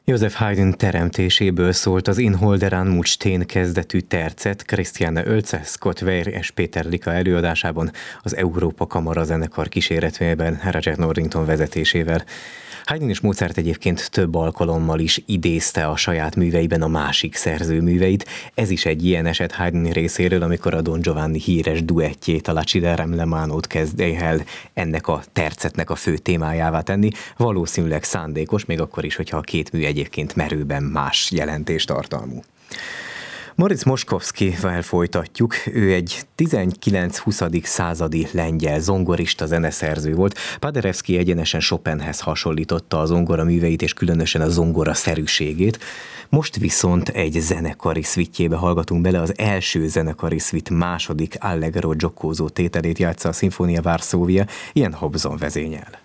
Joseph Haydn teremtéséből szólt az In Holderán Mutstén kezdetű tercet Christiane Oelze, Scott Weir és Péter Lika előadásában az Európa Kamara zenekar kíséretében Roger Norrington vezetésével. Haydn és Mozart egyébként több alkalommal is idézte a saját műveiben a másik szerző műveit. Ez is egy ilyen eset Haydn részéről, amikor a Don Giovanni híres duettjét, a Laciderem Lemanót kezd el ennek a tercetnek a fő témájává tenni. Valószínűleg szándékos, még akkor is, hogyha a két mű egyébként merőben más jelentéstartalmú. Moritz Moszkowskivel folytatjuk. Ő egy 19-20. századi lengyel zongorista, zeneszerző volt. Paderewski egyenesen Chopinhez hasonlította a zongora műveit, és különösen a zongora szerűségét. Most viszont egy zenekari szvittjébe hallgatunk bele. Az első zenekari szvitt második Allegro giocoso tételét játsza a Sinfonia Varsovia, ilyen Hobson vezényel.